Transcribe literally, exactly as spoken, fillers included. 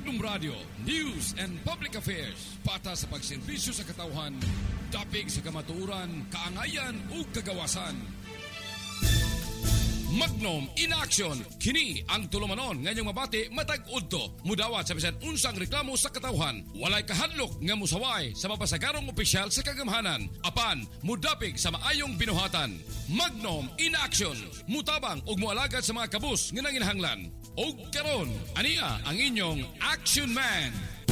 Magnum Radio, News and Public Affairs. Pata sa pagserbisyo sa katawhan, dapig sa kamatuoran, kaangayan ug kagawasan. Magnum in action. Kini ang tulumanon ngayong mabati matag udto. Mudawat sa bisan unsang reklamo sa katawhan. Walay kahadlok nga musaway sa mapasagarong opisyal sa kagamhanan. Apan mudapig sa maayong binuhatan. Magnum in action. Mutabang ug moalagad sa mga kabus nga nanginahanglan. Og karon, ania ang inyong Action Man.